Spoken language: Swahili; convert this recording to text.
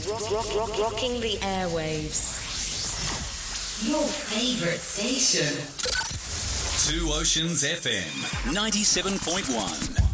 Rocking the airwaves. Your favorite station. Two Oceans FM 97.1.